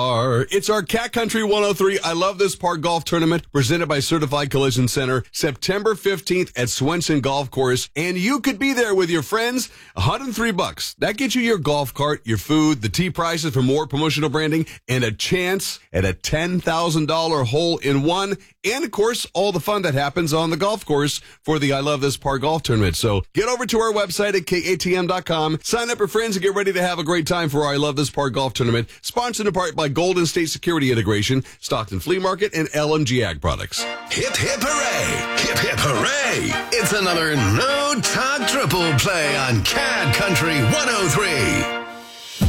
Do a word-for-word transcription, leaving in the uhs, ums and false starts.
Our, it's our Cat Country one oh three I Love This Par Golf Tournament presented by Certified Collision Center, September fifteenth at Swenson Golf Course. And you could be there with your friends. one hundred three bucks. That gets you your golf cart, your food, the tee prices for more promotional branding, and a chance at a ten thousand dollars hole in one. And, of course, all the fun that happens on the golf course for the I Love This Par Golf Tournament. So get over to our website at K A T M dot com. Sign up your friends and get ready to have a great time for our I Love This Par Golf Tournament. Sponsored in part by Golden State Security Integration, Stockton Flea Market, and L M G Ag Products. Hip, hip, hooray! Hip, hip, hooray! It's another No Talk Triple Play on Cat Country one oh three.